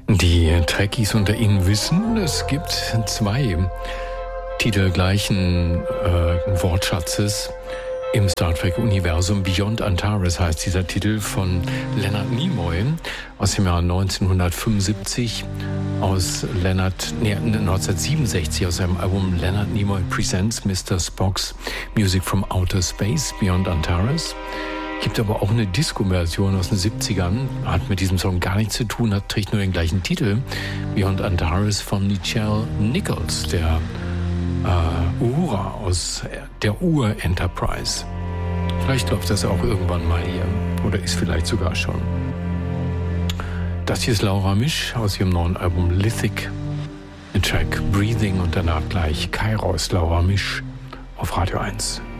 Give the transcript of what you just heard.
Die Trekkies unter Ihnen wissen, es gibt zwei Titel gleichen Wortschatzes im Star Trek-Universum. Beyond Antares heißt dieser Titel von Leonard Nimoy aus dem Jahr 1975, 1967 aus seinem Album Leonard Nimoy Presents Mr. Spock's Music from Outer Space, Beyond Antares. Gibt aber auch eine Disco-Version aus den 70ern, hat mit diesem Song gar nichts zu tun, trägt nur den gleichen Titel, Beyond Antares von Nichelle Nichols, der Uhura aus der Ur-Enterprise. Vielleicht läuft das auch irgendwann mal hier, oder ist vielleicht sogar schon. Das hier ist Laura Misch aus ihrem neuen Album Lithic, der Track Breathing und danach gleich Kairos, Laura Misch auf Radio 1.